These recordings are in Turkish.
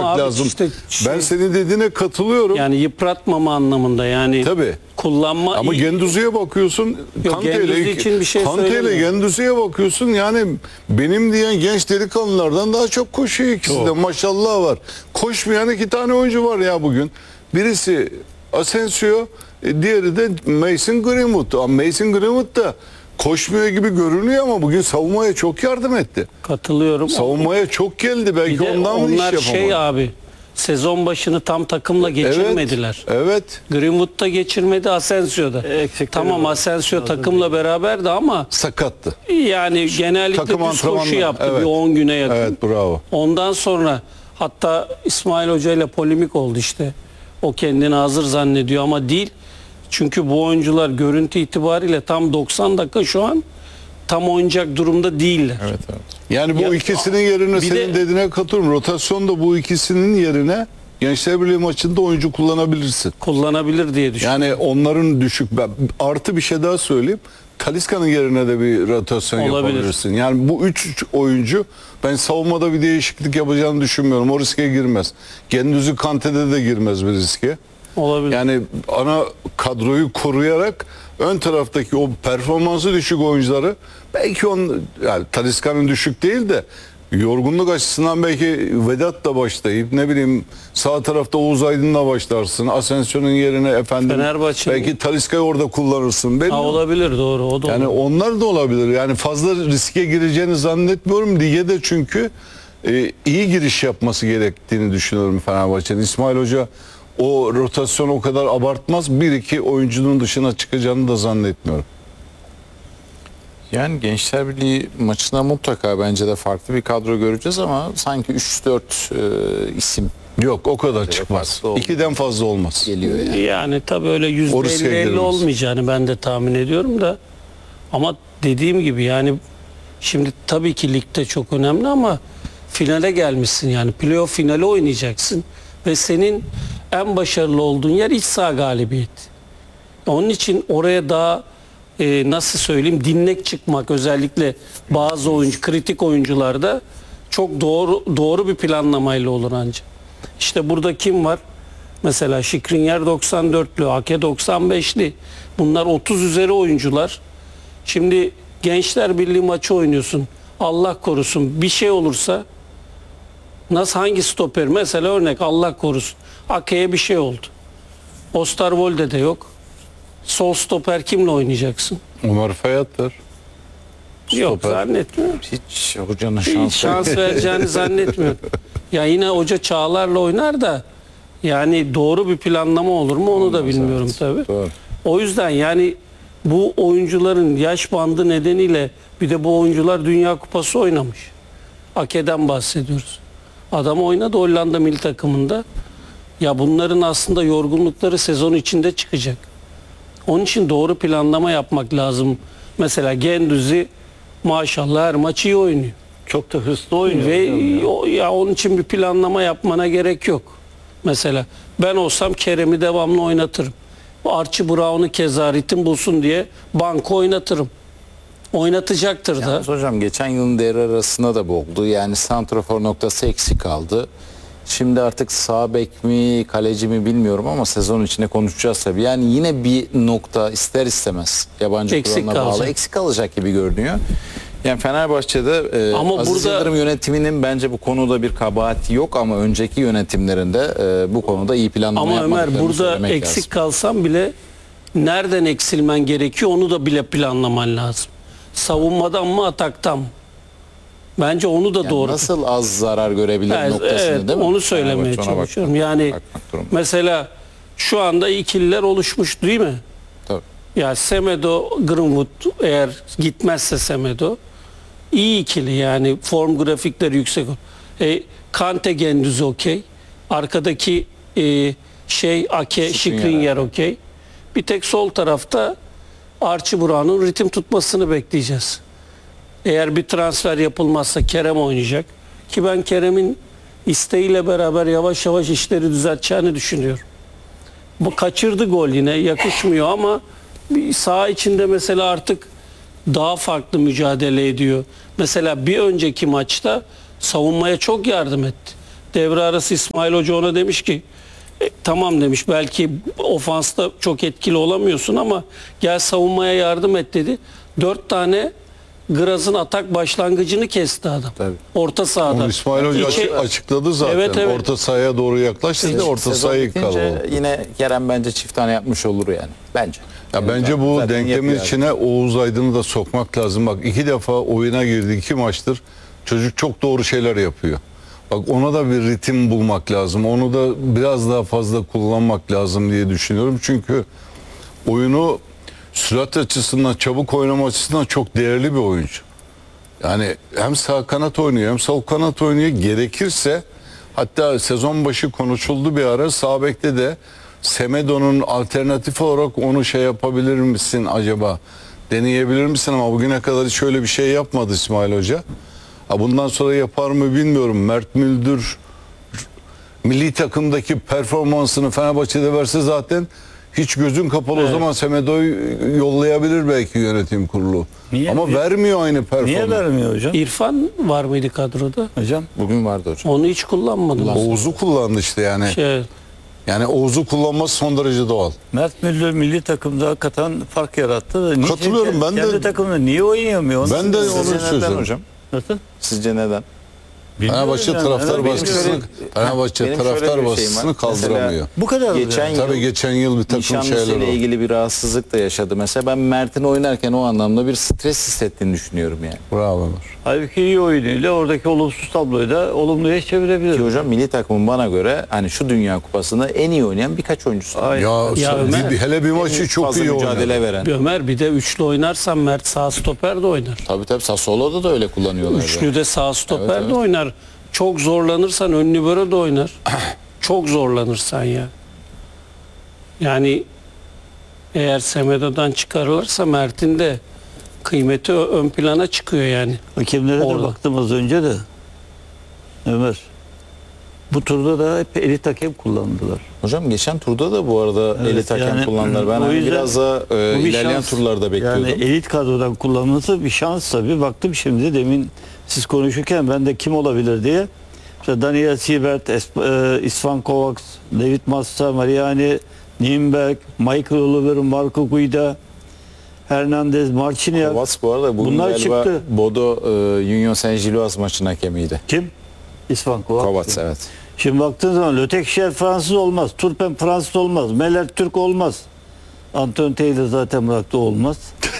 abi lazım. işte Ben senin dediğine katılıyorum. yani yıpratmama anlamında yani. Tabii. Kullanma. Ama Gendouzi'ye bakıyorsun, Gendouzi için bir şey Kante ile söylemiyorum. Gendouzi'ye bakıyorsun, yani benim diyen genç delikanlılardan daha çok koşuyor ikisi de, maşallah var. Koşmayan iki tane oyuncu var ya bugün. Birisi Asensio, diğeri de Mason Greenwood. Ama Mason Greenwood da koşmuyor gibi görünüyor ama bugün savunmaya çok yardım etti. Katılıyorum. Savunmaya çok geldi, belki Bir de ondan mı iş onlar yapamadı? abi sezon başını tam takımla geçirmediler. Evet. Greenwood da geçirmedi, Asensio da. Eksikleri Tamam, var. Asensio takımla beraberdi ama Sakattı. yani genellikle Takım düz koşu antrenmanları, yaptı evet. bir 10 güne yakın. Evet, bravo. Ondan sonra hatta İsmail Hoca ile polemik oldu işte. O kendini hazır zannediyor ama değil. Çünkü bu oyuncular görüntü itibariyle tam 90 dakika şu an tam oynayacak durumda değiller. Evet, evet. Yani bu Ya, ikisinin yerine bir senin de- dediğine katılıyorum. Rotasyonda bu ikisinin yerine Gençler Birliği maçında oyuncu kullanabilirsin. Kullanabilir diye düşünüyorum. Yani onların düşük, artı bir şey daha söyleyeyim. Talisca'nın yerine de bir rotasyon Olabilir. yapabilirsin. Yani bu üç oyuncu, ben savunmada bir değişiklik yapacağını düşünmüyorum. O riske girmez. Gendouzi, Kante'de de girmez bir riske. Olabilir. Yani ana kadroyu koruyarak ön taraftaki o performansı düşük oyuncuları, belki yani Talisca'nın düşük değil de yorgunluk açısından belki Vedat'la başlayıp, ne bileyim, sağ tarafta Oğuz Aydın'la başlarsın. Asensio'nun yerine Fenerbahçe'nin- belki Talisca'yı orada kullanırsın. Belli mi? Olabilir, doğru. O da Yani olur. onlar da olabilir. Yani fazla riske gireceğini zannetmiyorum. Lige de çünkü iyi giriş yapması gerektiğini düşünüyorum Fenerbahçe'nin. İsmail Hoca o rotasyonu o kadar abartmaz. Bir iki oyuncunun dışına çıkacağını da zannetmiyorum. Yani Gençler Birliği maçında mutlaka bence de farklı bir kadro göreceğiz ama sanki 3-4 isim Yok, o kadar çıkmaz. farklı oldu. 2'den fazla olmaz. geliyor yani. Yani tabii öyle O riske %50 girmez. olmayacağını ben de tahmin ediyorum da. Ama dediğim gibi yani şimdi tabii ki ligde çok önemli ama finale gelmişsin, yani playoff finali oynayacaksın ve senin en başarılı olduğun yer iç saha galibiyeti. Onun için oraya daha nasıl söyleyeyim, dinlek çıkmak, özellikle bazı oyuncu, kritik oyuncularda çok doğru bir planlamayla olur ancak. İşte burada kim var? Mesela Skriniar 94'lü, Ake 95'li. Bunlar 30 üzeri oyuncular. Şimdi Gençler Birliği maçı oynuyorsun. Allah korusun bir şey olursa, nasıl, hangi stoper? Mesela örnek, Allah korusun, Ake'ye bir şey oldu. Osterwolde de yok. Sol stoper kimle oynayacaksın? Ömer Fayyad'dır. Yok, Stoper. zannetmiyorum. Hiç hocanın Hiç şansı şans vereceğini zannetmiyorum. Ya yine hoca Çağlar'la oynar da yani doğru bir planlama olur mu onu da bilmiyorum tabii. Doğru. O yüzden yani bu oyuncuların yaş bandı nedeniyle, bir de bu oyuncular Dünya Kupası oynamış. Ake'den bahsediyoruz. Adam oynadı Hollanda milli takımında. Ya bunların aslında yorgunlukları sezon içinde çıkacak. Onun için doğru planlama yapmak lazım. Mesela Gendouzi maşallah her maç iyi oynuyor. Çok da hırslı oynuyor. Ve ya onun için bir planlama yapmana gerek yok. Mesela ben olsam Kerem'i devamlı oynatırım. Archie Brown'u keza ritim bulsun diye banko oynatırım. Oynatacaktır da. Yalnız hocam geçen yılın devre arasında da bu oldu. Yani santrafor noktası eksik kaldı. Şimdi artık sağ bek mi, kaleci mi bilmiyorum ama sezon içinde konuşacağız tabii. Yani yine bir nokta ister istemez yabancı Eksik kuralına bağlı kalacak. eksik kalacak gibi görünüyor. Yani Fenerbahçe'de Ama Aziz burada- Yıldırım yönetiminin bence bu konuda bir kabahati yok ama önceki yönetimlerinde bu konuda iyi planlama Ama Ömer, yapmadıklarını burada söylemek eksik lazım. kalsam bile nereden eksilmen gerekiyor onu da bile planlaman lazım. Savunmadan mı, ataktan mı? Bence onu da Yani doğru. nasıl az zarar görebilir Evet, noktasında evet, değil mi? onu söylemeye Fenerbahçe ona çalışıyorum. bakmak- Yani bakmak durumunda. mesela şu anda ikililer oluşmuş değil mi? Tabii. Ya Semedo, Greenwood, eğer gitmezse Semedo iyi ikili, yani form grafikleri yüksek. Kante, Gendouzi okey. Arkadaki Ake, Skriniar okey. Bir tek sol tarafta Archie Brown'un ritim tutmasını bekleyeceğiz. Eğer bir transfer yapılmazsa Kerem oynayacak. Ki ben Kerem'in isteğiyle beraber yavaş yavaş işleri düzelteceğini düşünüyorum. Bu kaçırdı gol, yine yakışmıyor ama bir saha içinde mesela artık daha farklı mücadele ediyor. Mesela bir önceki maçta savunmaya çok yardım etti. devre arası İsmail Hoca ona demiş ki tamam demiş, belki ofansta çok etkili olamıyorsun ama gel savunmaya yardım et dedi. 4 tane Graz'ın atak başlangıcını kesti adam. Tabii. Orta sahada. Onu İsmail Hoca İçe- açıkladı zaten. Evet, evet. Orta sahaya doğru yaklaştı da orta Sezon sahayı bitince kalabalık. yine Kerem bence çift tane yapmış olur yani. Bence. Ya bence bu Zaten denklemin yapıyor içine Oğuz Aydın'ı da sokmak lazım. Bak 2 defa oyuna girdi, 2 maçtır. Çocuk çok doğru şeyler yapıyor. Bak ona da bir ritim bulmak lazım. Onu da biraz daha fazla kullanmak lazım diye düşünüyorum. Çünkü oyunu sürat açısından, çabuk oynama açısından çok değerli bir oyuncu. Yani hem sağ kanat oynuyor hem sol kanat oynuyor. Gerekirse hatta sezon başı konuşuldu bir ara, sağ bekte de Semedo'nun alternatif olarak onu şey yapabilir misin acaba? Deneyebilir misin, ama bugüne kadar hiç öyle bir şey yapmadı İsmail Hoca. Ha, bundan sonra yapar mı bilmiyorum. Mert Müldür milli takımdaki performansını Fenerbahçe'de verse zaten hiç gözün kapalı, o zaman Semedo'yu yollayabilir belki yönetim kurulu. Niye? Ama vermiyor aynı performans. Niye vermiyor hocam? İrfan var mıydı kadroda? Hocam Bugün vardı hocam. Onu hiç kullanmadım. Oğuz'u kullandı işte yani. Şey, Yani Oğuz'u kullanması son derece doğal. Mert Müldür milli takımda hakikaten fark yarattı da niye Katılıyorum, ben de- kendi takımında niye oynayamıyor? Ben de Nasıl- onu Sizce neden söylüyorum. hocam? Nasıl? Sizce neden? Bilmiyorum Fenerbahçe yani. taraftar Benim baskısını şöyle- benim Fenerbahçe şöyle taraftar bir şeyim var. baskısını kaldıramıyor. Mesela Bu kadar Geçen yani. Tabii geçen yıl bir takım şeyler nişanlısıyla oldu. ilgili bir rahatsızlık da yaşadı. Mesela ben Mert'in oynarken o anlamda bir stres hissettiğini düşünüyorum yani. Bravo Ömer. Halbuki iyi oyunuyla oradaki olumsuz tabloyu da olumluya çevirebilir. Ki hocam milli takımın bana göre hani şu Dünya Kupası'nda en iyi oynayan birkaç oyuncusu. Ay, Ya Ömer, hele bir maçı çok fazla iyi mücadele oynadı. veren. Ömer bir de üçlü oynarsan Mert sağ stoper de oynar. Tabii Sassuolo'da da öyle kullanıyorlar. Üçlü de sağ stoper Evet, de evet. oynar. Çok zorlanırsan ön libero de oynar. Çok zorlanırsan ya. Yani eğer Semedo'dan çıkarılırsa Mert'in de kıymeti ön plana çıkıyor yani. Hakemlere de Orada. baktım az önce de. Ömer. Bu turda da hep elit hakem kullandılar. Hocam geçen turda da bu arada Evet, elit hakem yani, kullandılar. Ben o hani yüzden biraz da bu bir ilerleyen şans. turlarda bekliyordum. Yani elit kadrodan kullanması bir şans tabii. Baktım şimdi demin siz konuşurken ben de kim olabilir diye. İşte Daniel Siebert, Istvan Kovacs, David Massa, Mariani, Nienberg, Michael Oliver, Marco Guida, Hernandez, Marciniak. Kovacs bu arada bugün Bunlar galiba çıktı. Bodo Union Saint-Gilloise maçın hakemiydi. Kim? Istvan Kovacs. Kovacs evet. Şimdi baktığın zaman Lötekşer Fransız olmaz, Turpen Fransız olmaz, Meller Türk olmaz. Anton Taylor zaten bıraktı olmaz.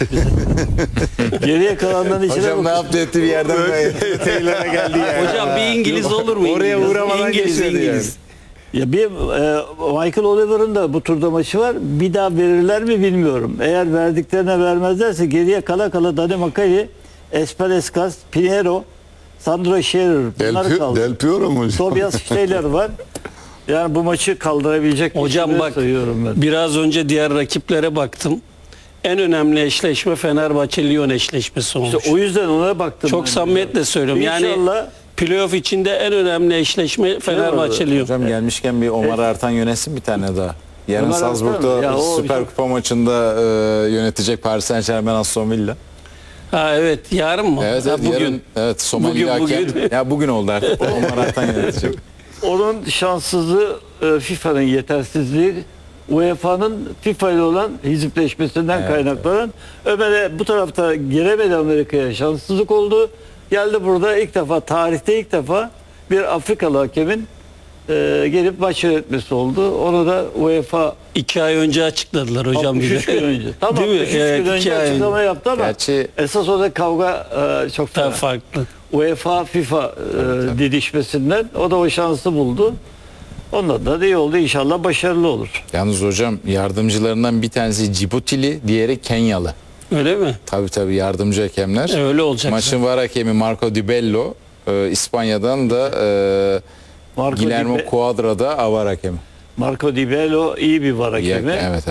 Geriye kalanların içine Hocam ne bak. yaptı etti bir yerden Taylor'a geldi yani. Hocam bir İngiliz olur mu? Oraya İngiliz? uğramadan İngiliz, geçiyordu İngiliz. Ya bir Michael Oliver'ın da bu turda maçı var. Bir daha verirler mi bilmiyorum. Eğer verdiklerine vermezlerse geriye kala kala Dani Makali, Esper Eskas, Pinheiro, Sandro Scherer bunlar kaldı. Del Piero mu hocam? Tobias Steyler var. Yani bu maçı kaldırabilecek Hocam bir bak sayıyorum ben. biraz önce diğer rakiplere baktım. En önemli eşleşme Fenerbahçe-Lyon eşleşmesi olmuş. İşte o yüzden ona baktım. Çok ben. samimiyetle söylüyorum. Yani İnşallah playoff içinde en önemli eşleşme Fenerbahçe-Lyon. Hocam gelmişken bir Omar Artan yönetsin bir tane daha. Yarın Omar Salzburg'da Artan, ya o Süper çok- Kupa maçında yönetecek Paris Saint-Germain Aston Villa. Ha evet, yarın mı? Evet, Ha, evet bugün. yarın evet Somali hakem. bugün. Ya bugün oldu artık. Omar Artan yönetecek. onun şanssızlığı FIFA'nın yetersizliği, UEFA'nın FIFA ile olan hizipleşmesinden Evet, kaynaklanan. Ömer'e bu tarafta giremedi, Amerika'ya şanssızlık oldu. Geldi burada ilk defa, tarihte ilk defa bir Afrikalı hakemin gelip maç yönetmesi oldu. Onu da UEFA 2 ay önce açıkladılar hocam. 63 gün önce. Tamam, Değil mi? 63 Evet, gün 2 önce ay açıklama yaptı ama Gerçi esas orada kavga çok fena. farklı. UEFA FIFA didişmesinden o da o şansı buldu. Ondan da iyi oldu, inşallah başarılı olur. yalnız hocam yardımcılarından bir tanesi Cibutili, diğeri Kenyalı. Öyle mi? Tabii yardımcı hakemler. Öyle olacak. Maçın var hakemi Marco Di Bello. İspanya'dan da Guillermo Cuadra'da avar hakemi. Marco Di Bello iyi bir var hakemi. Evet.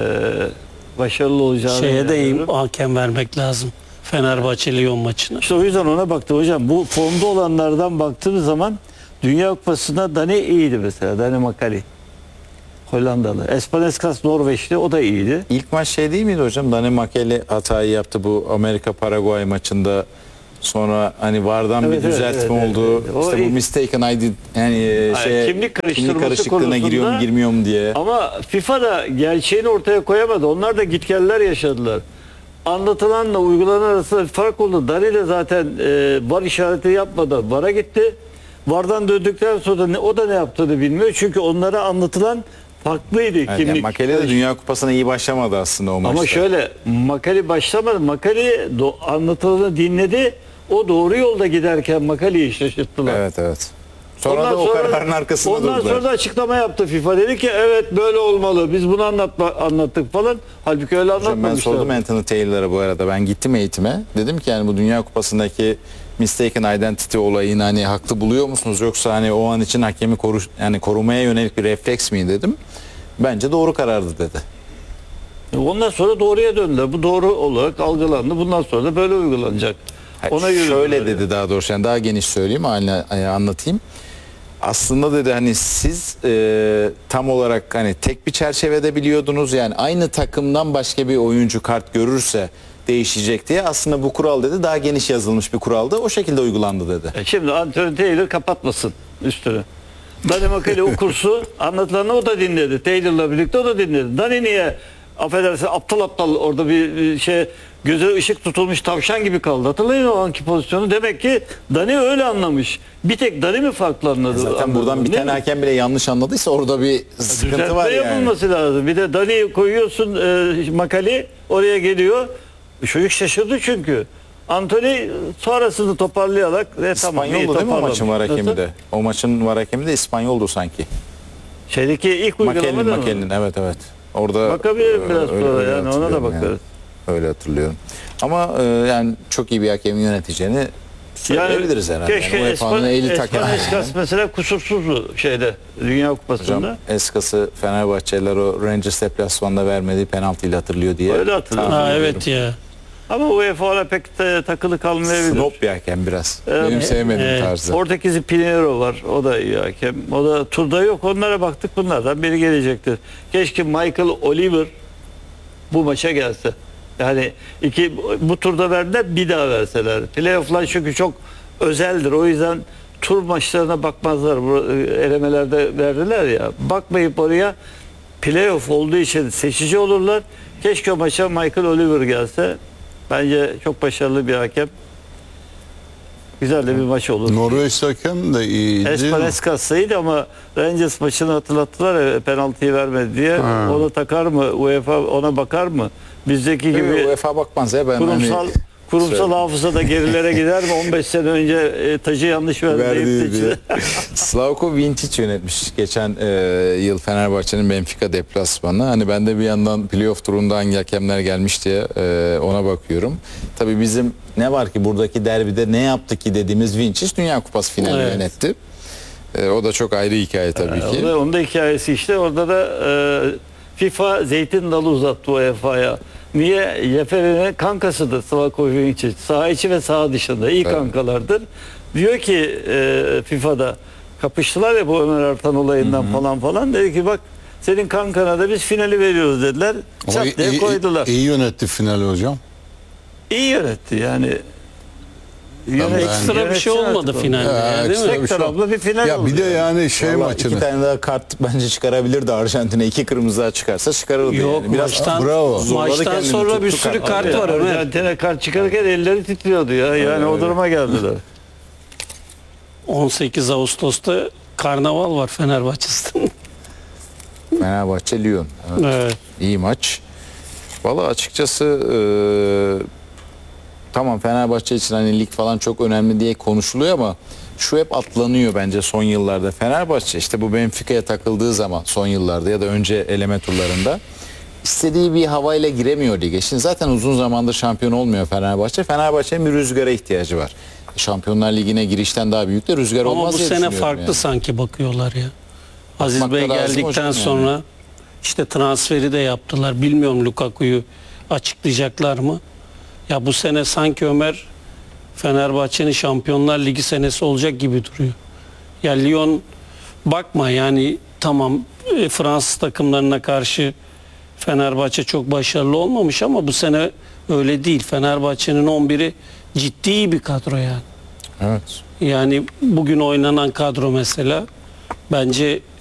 Başarılı olacağını Şeye de iyi inanıyorum. hakem vermek lazım. Fenerbahçe-Lyon maçına. İşte o yüzden ona baktım hocam. Bu formda olanlardan baktığımız zaman Dünya Kupası'nda Dani iyiydi mesela. Dani Makali. Hollandalı. Espaneskas Norveçli, o da iyiydi. İlk maç şey değil miydi hocam? Dani Makeli hatayı yaptı bu Amerika Paraguay maçında. Sonra hani VAR'dan bir Evet, evet, düzeltme evet, oldu. evet. O İşte bu ilk- mistaken ID yani kimlik karıştırması karışıklığına konusunda- giriyor mu girmiyor mu diye. Ama FIFA da gerçeğini ortaya koyamadı. Onlar da gitgeller yaşadılar. Anlatılanla uygulanan arasında bir fark oldu. Dani de zaten VAR işareti yapmadan VAR'a gitti. VAR'dan döndükten sonra o da ne yaptığını bilmiyor. Çünkü onlara anlatılan farklıydı Evet, yani kimlik. Makele de Dünya Kupası'na iyi başlamadı aslında o maçta. Ama şöyle Makali başlamadı. Makali anlatılanı dinledi. O doğru yolda giderken Makali'yi şaşırttılar. Evet. Sonra da o kararın arkasında ondan durdular. sonra da açıklama yaptı FIFA. Dedi ki evet böyle olmalı. Biz bunu anlattık falan. Halbuki öyle Hocam ben anlatmamışlar. sordum Anthony Taylor'a bu arada. Ben gittim eğitime. Dedim ki yani bu Dünya Kupası'ndaki mistaken identity olayını hani haklı buluyor musunuz? Yoksa hani o an için hakemi korumaya yönelik bir refleks mi dedim. Bence doğru karardı dedi. Ondan sonra doğruya döndüler. Bu doğru olarak algılandı. Bundan sonra da böyle uygulanacak. Ona Şöyle yürüdüler. dedi daha doğrusu yani daha geniş söyleyeyim anlatayım. Aslında dedi hani siz tam olarak hani tek bir çerçevede biliyordunuz yani aynı takımdan başka bir oyuncu kart görürse değişecek diye aslında bu kural dedi daha geniş yazılmış bir kuraldı o şekilde uygulandı dedi. Şimdi Anthony Taylor kapatmasın üstünü. Dani Makali o kursu anlatılanı o da dinledi. Taylor'la birlikte o da dinledi. Dani niye affedersin aptal orada bir şey göze ışık tutulmuş tavşan gibi kaldı. Hatırlayın o anki pozisyonu. Demek ki Dani öyle anlamış. Bir tek Dani mi farklı anladı? Zaten buradan bir Değil tane mi? hakem bile yanlış anladıysa orada bir sıkıntı Düzeltme var yani. yapılması lazım. Bir de Dani'yi koyuyorsun Makali oraya geliyor. Çocuk şaşırdı çünkü. Anthony sonrasını toparlayarak tamam, iyi İspanyoldu değil mi o toparlamış. maçın var hakemi Nasıl? de? O maçın var hakemi de İspanyoldu sanki. Şeydeki ilk uygulamada mı? Makel'in evet. Orada Bakabilirim biraz sonra yani, ona da hatırlıyorum bakarız. Öyle hatırlıyorum. Ama yani çok iyi bir hakemin yöneteceğini söyleyebiliriz herhalde. Keşke Yani UEFA'nın eli takar. Espas mesela kusursuzdu şeyde Dünya Kupası'nda. Hocam Eskas'ı Fenerbahçeliler o Rangers deplasmanında vermediği penaltıyla hatırlıyor diye. Öyle hatırlıyorum. Ha, evet ya. Ama UEFA'ya pek de takılı kalmayabilir. Snob bir hakem biraz. Benim sevmediğim tarzı. Portekizli Pinheiro var. O da iyi hakem. O da turda yok. Onlara baktık, bunlardan biri gelecektir. Keşke Michael Oliver bu maça gelse. Yani bu turda verdiler, bir daha verseler. Playoff'lar çünkü çok özeldir. O yüzden tur maçlarına bakmazlar. Bu elemelerde verdiler ya. Bakmayıp oraya playoff olduğu için seçici olurlar. Keşke o maça Michael Oliver gelse. Bence çok başarılı bir hakem. Güzel de bir maç olur. Norveç hakem de iyiydi. Espaneskas'ı iyiydi ama Rangers maçını hatırlattılar ya, penaltıyı vermedi diye. Onu takar mı? UEFA ona bakar mı? Bizdeki gibi UEFA bakmaz ya ben kurumsal hafızada gerilere gider mi? 15 sene önce tacı yanlış verdi. verdiği diye. Slavko Vinčić yönetmiş geçen yıl Fenerbahçe'nin Benfica deplasmanı. Hani ben de bir yandan playoff turunda hangi hakemler gelmiş diye ona bakıyorum. Tabii bizim ne var ki buradaki derbide ne yaptı ki dediğimiz Vinčić Dünya Kupası finali Evet. yönetti. O da çok ayrı hikaye tabii ki. Onun da hikayesi işte. Orada da FIFA zeytin dalı uzattı UEFA'ya. Niye? Yeferi'nin kankasıdır Slavko Vinčić. Saha içi ve saha dışında iyi kankalardır. Diyor ki FIFA'da kapıştılar ya bu Ömer Artan olayından falan. Dedi ki bak senin kankana da biz finali veriyoruz dediler. Çat diye koydular. İyi yönetti finali hocam. İyi yönetti yani. Ekstra bir şey olmadı finalde. Ya, değil mi? Tek taraflı bir final Ya oldu. bir de yani şey Vallahi maçını. iki tane daha kart bence çıkarabilirdi Arjantin'e. 2 kırmızı daha çıkarsa çıkarırdı Yok, yani. Biraz maçtan, bravo. zorladı maçtan kendini, sonra bir tuttu sürü kartları. kart var Ömer. Arjantin'e kart çıkarırken elleri titriyordu ya. Yani o duruma geldiler. 18 Ağustos'ta karnaval var Fenerbahçe'de. Fenerbahçe Lyon. Evet. Evet. İyi maç. Valla açıkçası tamam Fenerbahçe için hani lig falan çok önemli diye konuşuluyor ama şu hep atlanıyor bence son yıllarda. Fenerbahçe işte bu Benfica'ya takıldığı zaman son yıllarda ya da önce eleme turlarında istediği bir havayla giremiyor lige. Şimdi zaten uzun zamandır şampiyon olmuyor Fenerbahçe. Fenerbahçe'nin bir rüzgara ihtiyacı var. Şampiyonlar Ligi'ne girişten daha büyük de rüzgar Ama olmaz bu diye sene düşünüyorum farklı yani. sanki bakıyorlar ya. Aziz Bakmak Bey da lazım geldikten hocam yani. sonra işte transferi de yaptılar. Bilmiyorum Lukaku'yu açıklayacaklar mı? Ya bu sene sanki Ömer Fenerbahçe'nin Şampiyonlar Ligi senesi olacak gibi duruyor. Ya Lyon bakma yani tamam Fransız takımlarına karşı Fenerbahçe çok başarılı olmamış ama bu sene Öyle değil. Fenerbahçe'nin 11'i ciddi bir kadro yani. Evet. Yani bugün oynanan kadro mesela bence